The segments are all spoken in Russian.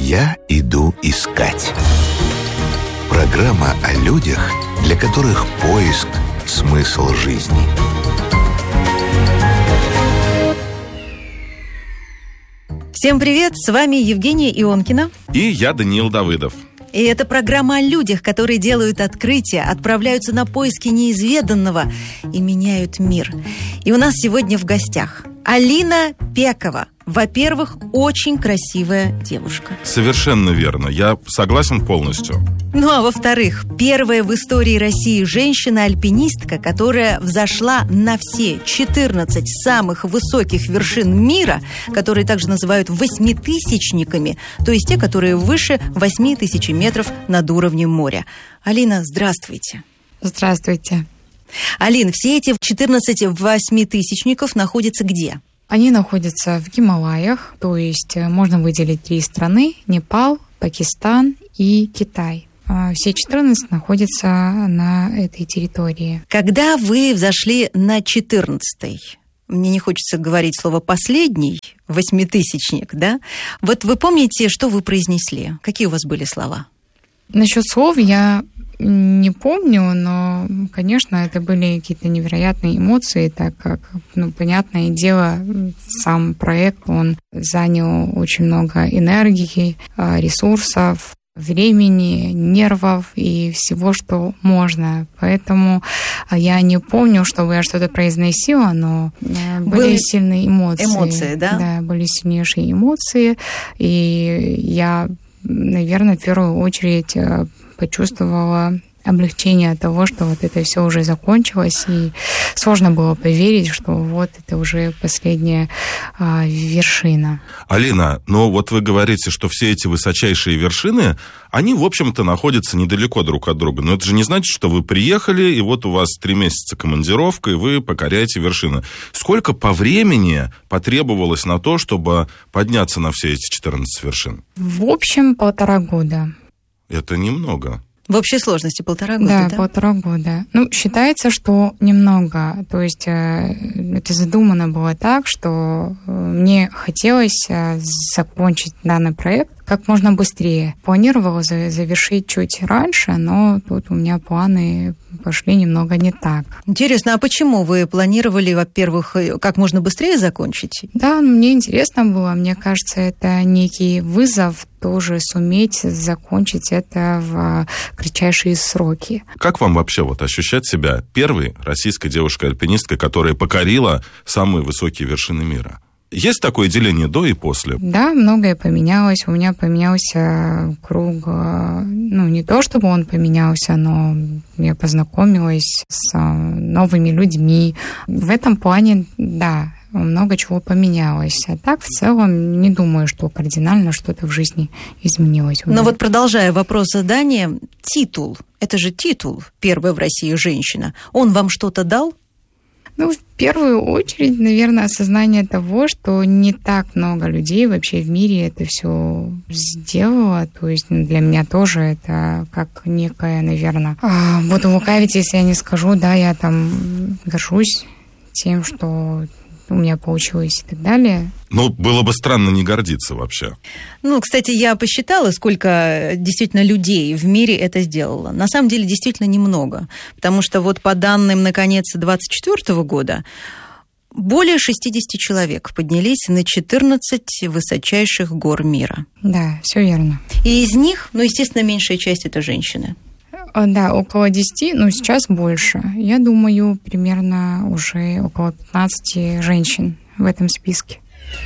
«Я иду искать». Программа о людях, для которых поиск – смысл жизни. Всем привет, с вами Евгения Ионкина. И я, Даниил Давыдов. И это программа о людях, которые делают открытия, отправляются на поиски неизведанного и меняют мир. И у нас сегодня в гостях Алина Пекова. Во-первых, очень красивая девушка. Совершенно верно, я согласен полностью. Ну а во-вторых, первая в истории России женщина-альпинистка, которая взошла на все 14 самых высоких вершин мира, которые также называют восьмитысячниками, то есть те, которые выше 8000 метров над уровнем моря. Алина, здравствуйте. Здравствуйте. Алин, все эти 14 восьмитысячников находятся где? Они находятся в Гималаях, то есть можно выделить 3 страны: Непал, Пакистан и Китай. Все 14 находятся на этой территории. Когда вы взошли на 14-й, мне не хочется говорить слово «последний», восьмитысячник, да? Вот вы помните, что вы произнесли? Какие у вас были слова? Насчет слов я не помню, но, конечно, это были какие-то невероятные эмоции, так как, понятное дело, сам проект, он занял очень много энергии, ресурсов, времени, нервов и всего, что можно. Поэтому я не помню, чтобы я что-то произносила, но были сильные эмоции. Эмоции, да? Да, были сильнейшие эмоции. И я, наверное, в первую очередь почувствовала облегчение от того, что вот это все уже закончилось, и сложно было поверить, что вот это уже последняя вершина. Алина, но вот вы говорите, что все эти высочайшие вершины, они, в общем-то, находятся недалеко друг от друга. Но это же не значит, что вы приехали, и вот у вас 3 месяца командировка, и вы покоряете вершины. Сколько по времени потребовалось на то, чтобы подняться на все эти 14 вершин? В общем, 1,5 года. Это немного. В общей сложности 1,5 года, да? 1,5 года. Считается, что немного. То есть это задумано было так, что мне хотелось закончить данный проект как можно быстрее. Планировала завершить чуть раньше, но тут у меня планы пошли немного не так. Интересно, а почему вы планировали, во-первых, как можно быстрее закончить? Да, мне интересно было. Мне кажется, это некий вызов тоже суметь закончить это в кратчайшие сроки. Как вам вообще ощущать себя первой российской девушкой-альпинисткой, которая покорила самые высокие вершины мира? Есть такое деление до и после? Да, многое поменялось. У меня поменялся круг, не то чтобы он поменялся, но я познакомилась с новыми людьми. В этом плане, да, много чего поменялось. А так, в целом, не думаю, что кардинально что-то в жизни изменилось. Но вот продолжая вопрос задания, титул, это же титул, первая в России женщина, он вам что-то дал? В первую очередь, наверное, осознание того, что не так много людей вообще в мире это все сделало. То есть для меня тоже это как некое, наверное... Буду лукавить, если я не скажу, да, я там горжусь тем, что у меня получилось и так далее. Было бы странно не гордиться вообще. Кстати, я посчитала, сколько действительно людей в мире это сделало. На самом деле, действительно немного. Потому что по данным, наконец, 2024 года, более 60 человек поднялись на 14 высочайших гор мира. Да, все верно. И из них, естественно, меньшая часть – это женщины. Да, около 10, сейчас больше. Я думаю, примерно уже около 15 женщин в этом списке.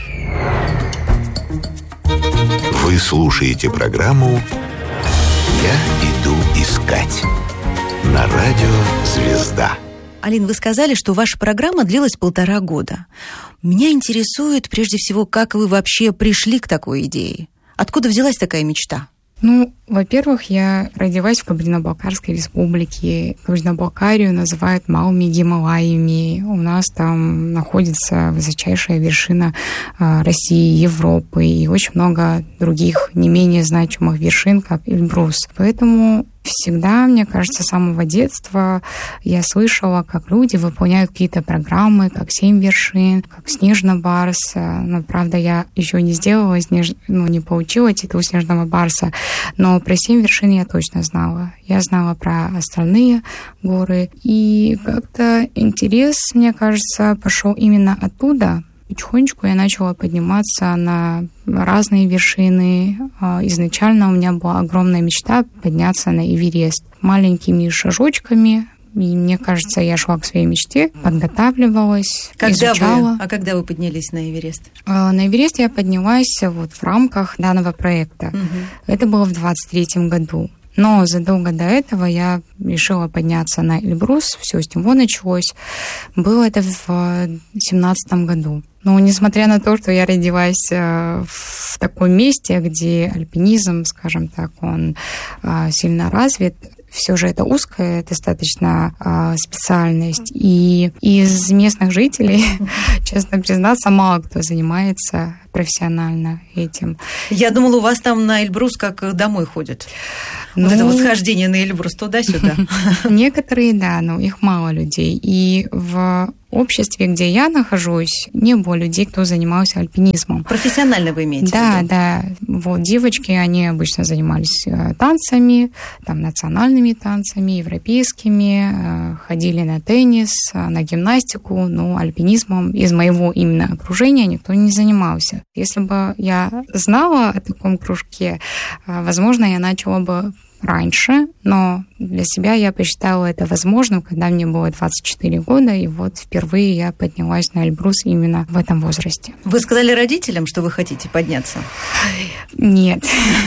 Вы слушаете программу «Я иду искать» на радио «Звезда». Алин, вы сказали, что ваша программа длилась 1,5 года. Меня интересует, прежде всего, как вы вообще пришли к такой идее? Откуда взялась такая мечта? Во-первых, я родилась в Кабардино-Балкарской республике. Кабардино-Балкарию называют малыми Гималаями. У нас там находится высочайшая вершина России, Европы и очень много других не менее значимых вершин, как Эльбрус. Поэтому Всегда, мне кажется, с самого детства я слышала, как люди выполняют какие-то программы, как 7 вершин, как Снежный барс. Но, правда, я еще не сделала, не получила титул Снежного барса, но про 7 вершин я точно знала. Я знала про остальные горы. И как-то интерес, мне кажется, пошел именно оттуда. Потихонечку я начала подниматься на разные вершины. Изначально у меня была огромная мечта подняться на Эверест маленькими шажочками. И мне кажется, я шла к своей мечте, подготавливалась, изучала. А когда вы поднялись на Эверест? На Эверест я поднялась в рамках данного проекта. Это было в 23-м году. Но задолго до этого я решила подняться на Эльбрус. Все с него началось. Было это в 17-м году. Но несмотря на то, что я родилась в таком месте, где альпинизм, скажем так, он сильно развит, все же это узкая достаточно специальность. И из местных жителей, честно признаться, мало кто занимается профессионально этим. Я думала, у вас там на Эльбрус как домой ходят. Вот это вот схождение на Эльбрус туда-сюда. Некоторые, да, но их мало людей. И в обществе, где я нахожусь, не было людей, кто занимался альпинизмом. Профессионально вы имеете в виду? Да. Вот девочки, они обычно занимались танцами, там, национальными танцами, европейскими, ходили на теннис, на гимнастику, но альпинизмом из моего именно окружения никто не занимался. Если бы я знала о таком кружке, возможно, я начала бы раньше, но для себя я посчитала это возможным, когда мне было 24 года, и вот впервые я поднялась на Эльбрус именно в этом возрасте. Вы сказали родителям, что вы хотите подняться? Нет,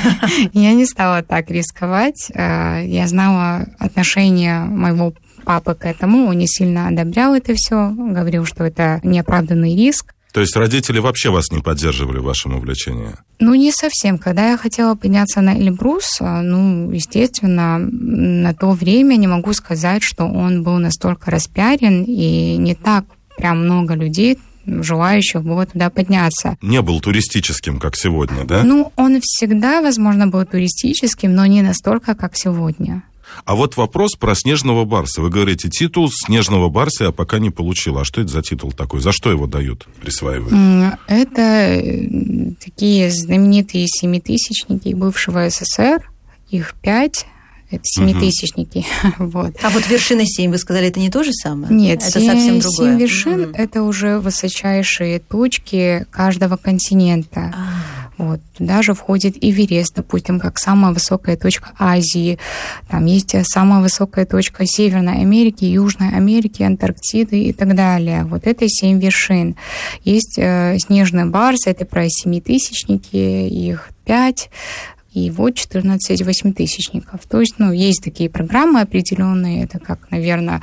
я не стала так рисковать. Я знала отношение моего папы к этому, он не сильно одобрял это все, говорил, что это неоправданный риск. То есть родители вообще вас не поддерживали в вашем увлечении? Не совсем. Когда я хотела подняться на Эльбрус, естественно, на то время не могу сказать, что он был настолько распиарен, и не так прям много людей, желающих было туда подняться. Не был туристическим, как сегодня, да? Он всегда, возможно, был туристическим, но не настолько, как сегодня. А вот вопрос про Снежного барса. Вы говорите, титул Снежного барса я пока не получила. А что это за титул такой? За что его дают, присваивают? Это такие знаменитые семитысячники бывшего СССР. Их 5. Это семитысячники. Вот. А вот вершина 7, вы сказали, это не то же самое? Нет, это совсем другое. 7 вершин это уже высочайшие точки каждого континента. Вот. Туда же входит Эверест, допустим, как самая высокая точка Азии. Там есть самая высокая точка Северной Америки, Южной Америки, Антарктиды и так далее. Вот это 7 вершин. Есть Снежный барс, это про семитысячники, их 5. И вот 14 восьмитысячников. То есть, есть такие программы определенные. Это как, наверное,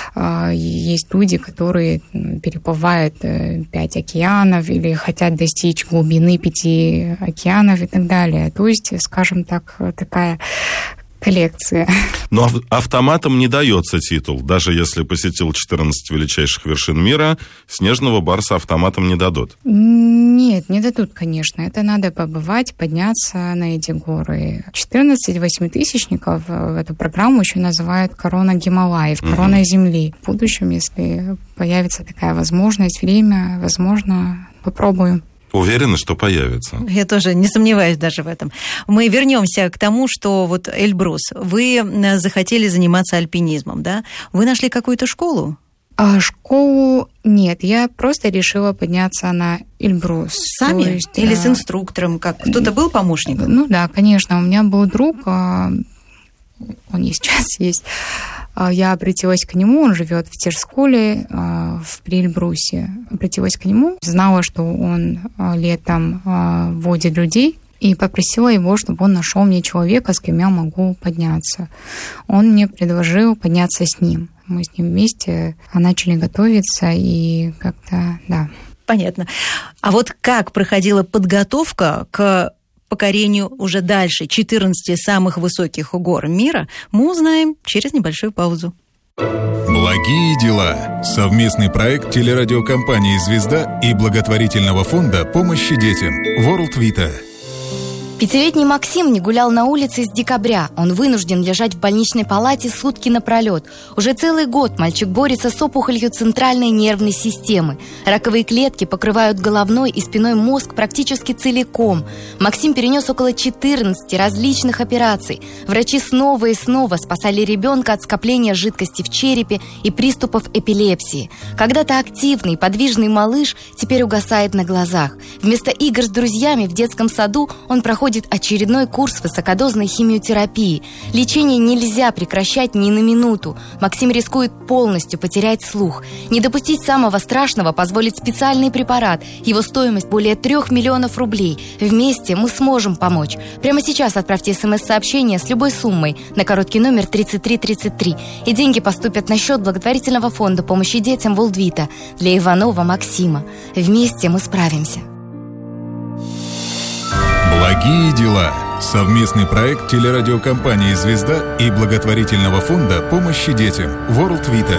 есть люди, которые переплывают 5 океанов или хотят достичь глубины 5 океанов и так далее. То есть, скажем так, такая коллекция. Но автоматом не дается титул. Даже если посетил 14 величайших вершин мира, Снежного барса автоматом не дадут. Нет, не дадут, конечно. Это надо побывать, подняться на эти горы. 14 восьмитысячников эту программу еще называют «Корона Гималаев», «Корона Земли». В будущем, если появится такая возможность, время, возможно, попробую. Уверены, что появится? Я тоже не сомневаюсь даже в этом. Мы вернемся к тому, что вот Эльбрус, вы захотели заниматься альпинизмом, да? Вы нашли какую-то школу? Школу нет, я просто решила подняться на Эльбрус. Сами? Или с инструктором? Как? Кто-то был помощником? Да, конечно. У меня был друг, он и сейчас есть. Я обратилась к нему, он живет в Терсколе, при Эльбрусе. Обратилась к нему, знала, что он летом водит людей, и попросила его, чтобы он нашел мне человека, с кем я могу подняться. Он мне предложил подняться с ним. Мы с ним вместе начали готовиться, и как-то, да. Понятно. А вот как проходила подготовка к покорению уже дальше 14 самых высоких гор мира, мы узнаем через небольшую паузу. Благие дела. Совместный проект телерадиокомпании «Звезда» и благотворительного фонда помощи детям World Vita. Пятилетний Максим не гулял на улице с декабря. Он вынужден лежать в больничной палате сутки напролет. Уже целый год мальчик борется с опухолью центральной нервной системы. Раковые клетки покрывают головной и спиной мозг практически целиком. Максим перенес около 14 различных операций. Врачи снова и снова спасали ребенка от скопления жидкости в черепе и приступов эпилепсии. Когда-то активный, подвижный малыш теперь угасает на глазах. Вместо игр с друзьями в детском саду он проходит очередной курс высокодозной химиотерапии. Лечение нельзя прекращать ни на минуту. Максим рискует полностью потерять слух. Не допустить самого страшного позволит специальный препарат. Его стоимость более 3 миллионов рублей. Вместе мы сможем помочь. Прямо сейчас отправьте СМС-сообщение с любой суммой на короткий номер 3333. И деньги поступят на счет благотворительного фонда помощи детям Волдвита для Иванова Максима. Вместе мы справимся. Благие дела. Совместный проект телерадиокомпании «Звезда» и благотворительного фонда помощи детям World Vita.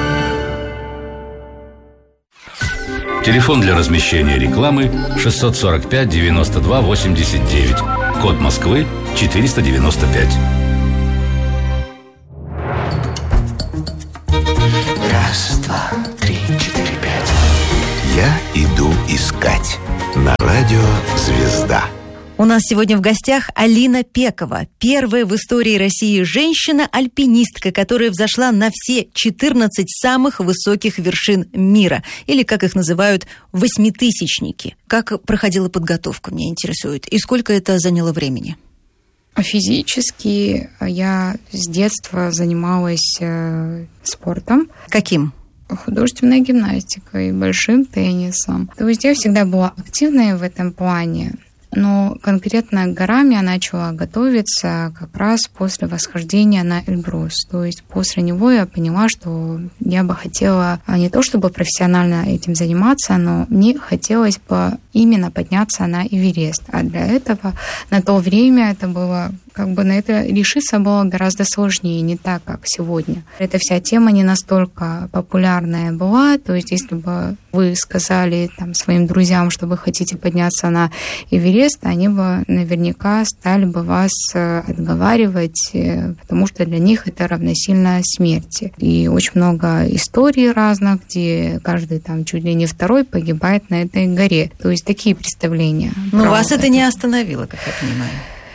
Телефон для размещения рекламы 645 92 89. Код Москвы 495. Раз, два, три, четыре, пять. Я иду искать. На радио «Звезда». У нас сегодня в гостях Алина Пекова, первая в истории России женщина-альпинистка, которая взошла на все 14 самых высоких вершин мира, или, как их называют, восьмитысячники. Как проходила подготовка, меня интересует, и сколько это заняло времени? Физически я с детства занималась спортом. Каким? Художественной гимнастикой, большим теннисом. То есть я всегда была активной в этом плане. Но конкретно к горам я начала готовиться как раз после восхождения на Эльбрус. То есть после него я поняла, что я бы хотела не то чтобы профессионально этим заниматься, но мне хотелось бы именно подняться на Эверест. А для этого на то время это было на это решиться было гораздо сложнее, не так, как сегодня. Эта вся тема не настолько популярная была, то есть если бы вы сказали своим друзьям, что вы хотите подняться на Эверест, они бы наверняка стали бы вас отговаривать, потому что для них это равносильно смерти. И очень много историй разных, где каждый чуть ли не второй погибает на этой горе. То есть такие представления. Но вас это не остановило, как я понимаю.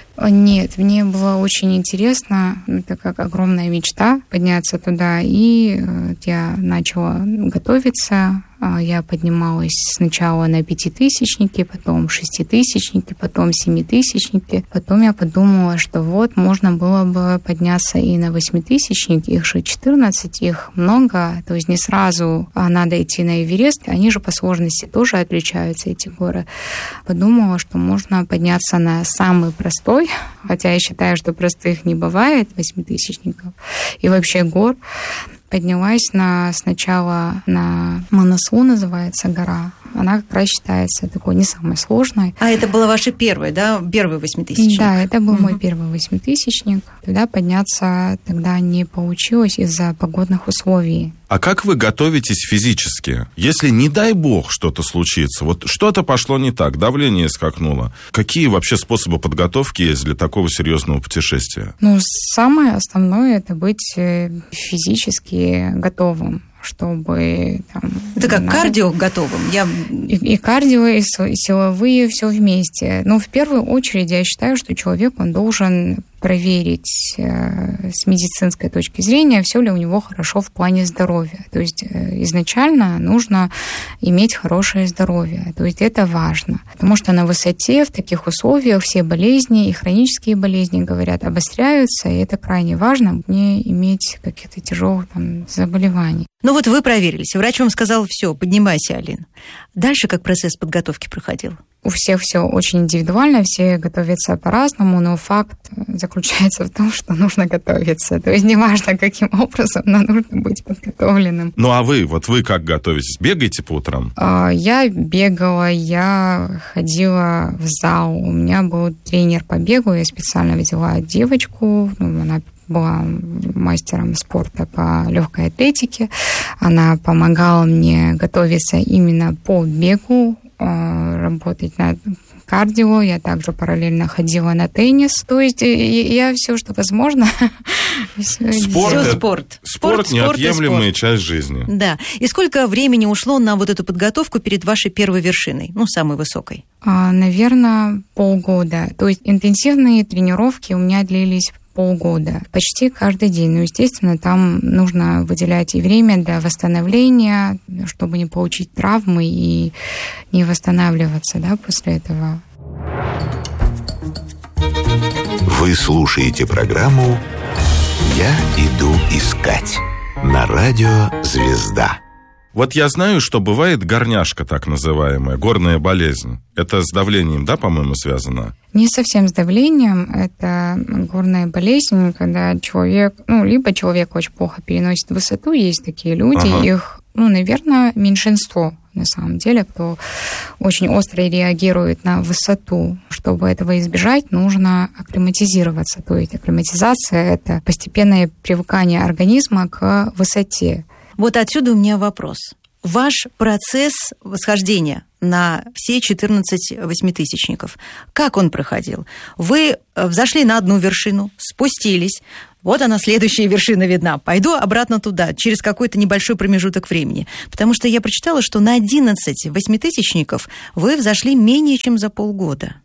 Нет, мне было очень интересно, это как огромная мечта подняться туда, и я начала готовиться. Я поднималась сначала на пятитысячники, потом шеститысячники, потом семитысячники. Потом я подумала, что можно было бы подняться и на восьмитысячники, их же 14, их много, то есть не сразу надо идти на Эверест, они же по сложности тоже отличаются, эти горы. Подумала, что можно подняться на самый простой, хотя я считаю, что простых не бывает, восьмитысячников и вообще гор. Поднялась сначала на Манасу, называется гора. Она как раз считается такой не самой сложной. А это была ваша первая, да? Первый восьмитысячник? Да, это был мой первый восьмитысячник. Туда подняться тогда не получилось из-за погодных условий. А как вы готовитесь физически? Если, не дай бог, что-то случится, что-то пошло не так, давление скакнуло. Какие вообще способы подготовки есть для такого серьезного путешествия? Самое основное – это быть физически готовым, чтобы... Это как кардио готовым? И кардио, и силовые, все вместе. Но в первую очередь я считаю, что человек, он должен проверить с медицинской точки зрения, все ли у него хорошо в плане здоровья. То есть изначально нужно иметь хорошее здоровье. То есть это важно. Потому что на высоте, в таких условиях все болезни и хронические болезни, говорят, обостряются, и это крайне важно, не иметь каких-то тяжелых заболеваний. Ну вы проверились. Врач вам сказал, все, поднимайся, Алина. Дальше как процесс подготовки проходил? У всех все очень индивидуально, все готовятся по-разному, но факт заключается в том, что нужно готовиться. То есть неважно, каким образом, но нужно быть подготовленным. Ну а вы как готовитесь? Бегаете по утрам? Я бегала, я ходила в зал. У меня был тренер по бегу, я специально взяла девочку, она была мастером спорта по легкой атлетике. Она помогала мне готовиться именно по бегу, работать над кардио, я также параллельно ходила на теннис. То есть я все, что возможно. Спорт неотъемлемая часть жизни. Да. И сколько времени ушло на вот эту подготовку перед вашей первой вершиной, самой высокой? Наверное, полгода. То есть интенсивные тренировки у меня длились полгода, почти каждый день. Ну, естественно, там нужно выделять и время для восстановления, чтобы не получить травмы и не восстанавливаться, после этого. Вы слушаете программу «Я иду искать» на радио «Звезда». Вот я знаю, что бывает горняшка, так называемая, горная болезнь. Это с давлением, по-моему, связано? Не совсем с давлением. Это горная болезнь, когда человек, либо человек очень плохо переносит высоту, есть такие люди, их, наверное, меньшинство, на самом деле, кто очень остро реагирует на высоту. Чтобы этого избежать, нужно акклиматизироваться. То есть акклиматизация – это постепенное привыкание организма к высоте. Вот отсюда у меня вопрос. Ваш процесс восхождения на все 14 восьмитысячников, как он проходил? Вы взошли на одну вершину, спустились, вот она, следующая вершина видна. Пойду обратно туда, через какой-то небольшой промежуток времени. Потому что я прочитала, что на 11 восьмитысячников вы взошли менее чем за полгода.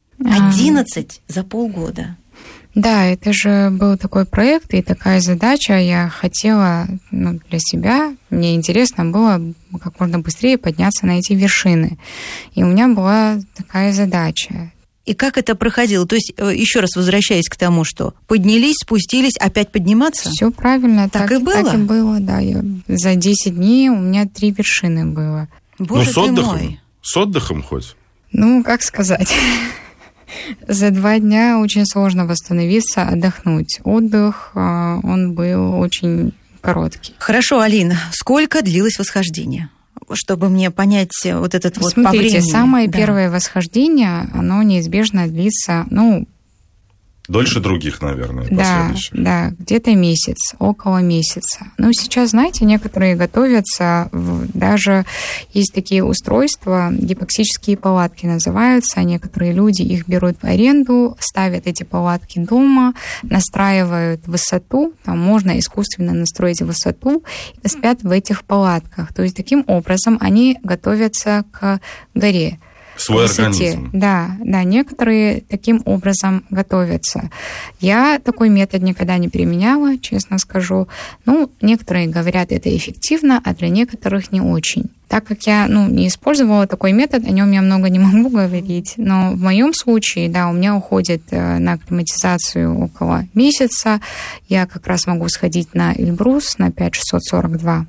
11 за полгода. Да, это же был такой проект и такая задача. Я хотела для себя, мне интересно было как можно быстрее подняться на эти вершины. И у меня была такая задача. И как это проходило? То есть, еще раз возвращаясь к тому, что поднялись, спустились, опять подниматься? Все правильно. Так и было? Так и было, да. За 10 дней у меня 3 вершины было. Боже ты мой. С отдыхом хоть? Как сказать... За 2 дня очень сложно восстановиться, отдохнуть. Отдых, он был очень короткий. Хорошо, Алина, сколько длилось восхождение? Чтобы мне понять вот этот по времени. Смотрите, самое первое восхождение, оно неизбежно длится, Дольше других, наверное, последующих. Да, где-то месяц, около месяца. Сейчас, знаете, некоторые готовятся, даже есть такие устройства, гипоксические палатки называются, некоторые люди их берут в аренду, ставят эти палатки дома, настраивают высоту, там можно искусственно настроить высоту, и спят в этих палатках. То есть таким образом они готовятся к горе. Свой организм. Да, некоторые таким образом готовятся. Я такой метод никогда не применяла, честно скажу. Некоторые говорят, это эффективно, а для некоторых не очень. Так как я не использовала такой метод, о нем я много не могу говорить. Но в моем случае, у меня уходит на акклиматизацию около месяца. Я как раз могу сходить на Эльбрус на 5642.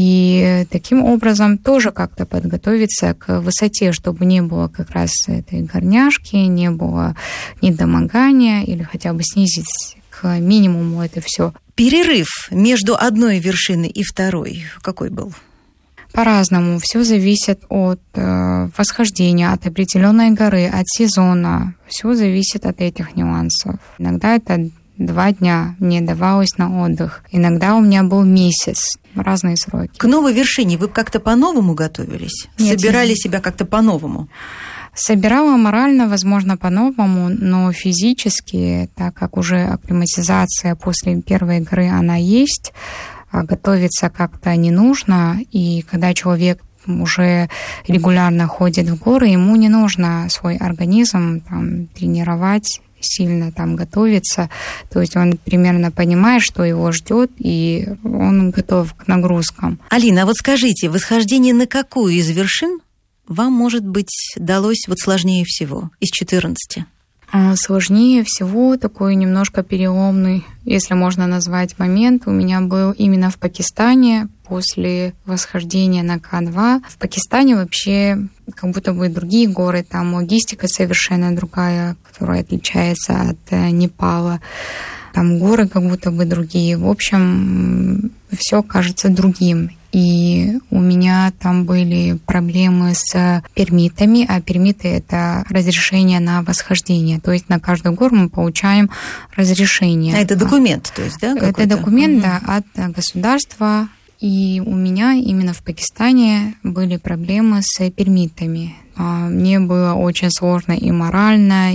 И таким образом тоже как-то подготовиться к высоте, чтобы не было как раз этой горняшки, не было недомогания, или хотя бы снизить к минимуму это все. Перерыв между одной вершиной и второй какой был? По-разному. Все зависит от восхождения, от определенной горы, от сезона. Все зависит от этих нюансов. Иногда это 2 дня мне давалось на отдых. Иногда у меня был месяц. Разные сроки. К новой вершине вы как-то по-новому готовились? Нет, собирали себя как-то по-новому? Собирала морально, возможно, по-новому, но физически, так как уже акклиматизация после первой горы, она есть, готовиться как-то не нужно. И когда человек уже регулярно ходит в горы, ему не нужно свой организм тренировать, сильно готовиться, то есть он примерно понимает, что его ждет, и он готов к нагрузкам. Алина, а вот скажите, восхождение на какую из вершин вам, может быть, далось сложнее всего из 14? Сложнее всего такой немножко переломный, если можно назвать, момент у меня был именно в Пакистане после восхождения на К2. В Пакистане вообще как будто бы другие горы, там логистика совершенно другая, которая отличается от Непала. Там горы как будто бы другие. В общем, все кажется другим. И у меня там были проблемы с пермитами, а пермиты — это разрешение на восхождение. То есть на каждую гору мы получаем разрешение. А это документ, то есть, да? Это документ, да, от государства. И у меня именно в Пакистане были проблемы с пермитами. Мне было очень сложно и морально,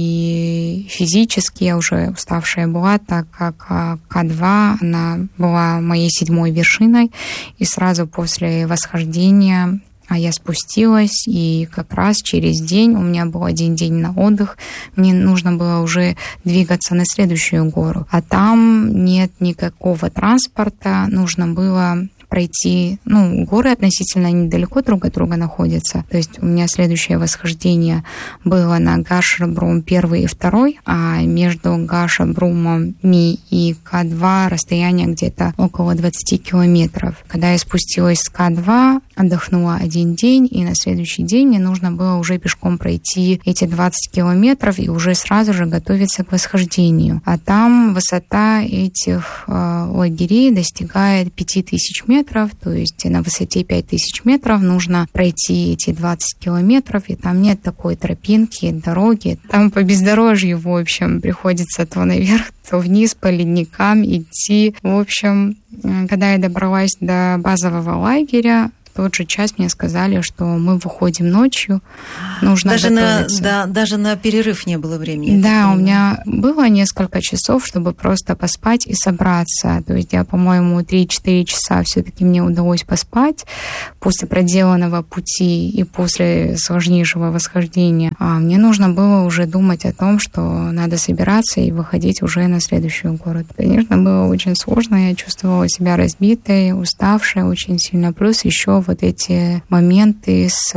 и физически. Я уже уставшая была, так как К2, она была моей 7-й вершиной. И сразу после восхождения я спустилась, и как раз через день, у меня был 1 день на отдых, мне нужно было уже двигаться на следующую гору. А там нет никакого транспорта, нужно было пройти, горы относительно недалеко друг от друга находятся. То есть у меня следующее восхождение было на Гашер-Брум 1 и 2, а между Гашер-Брумом и К2 расстояние где-то около 20 километров. Когда я спустилась с К2, отдохнула 1 день, и на следующий день мне нужно было уже пешком пройти эти 20 километров и уже сразу же готовиться к восхождению. А там высота этих лагерей достигает 5000 метров, то есть на высоте 5000 метров нужно пройти эти 20 километров, и там нет такой тропинки, дороги. Там по бездорожью, в общем, приходится то наверх, то вниз по ледникам идти. В общем, когда я добралась до базового лагеря, в тот же час мне сказали, что мы выходим ночью, нужно готовиться. Даже на перерыв не было времени. Да, у меня было несколько часов, чтобы просто поспать и собраться. То есть я, по-моему, 3-4 часа все-таки мне удалось поспать после проделанного пути и после сложнейшего восхождения. А мне нужно было уже думать о том, что надо собираться и выходить уже на следующую гору. Конечно, было очень сложно, я чувствовала себя разбитой, уставшей очень сильно. Плюс еще вот эти моменты с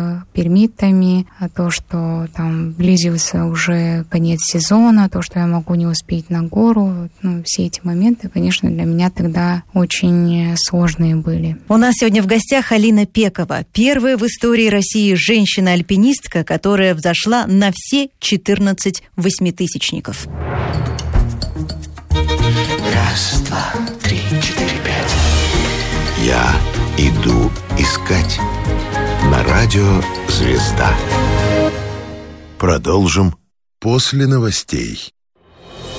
пермитами, то, что там близился уже конец сезона, то, что я могу не успеть на гору, все эти моменты, конечно, для меня тогда очень сложные были. У нас сегодня в гостях Алина Пекова, первая в истории России женщина-альпинистка, которая взошла на все 14 восьмитысячников. 1, 2, 3, 4, 5. Я иду искать. На радио «Звезда». Продолжим после новостей.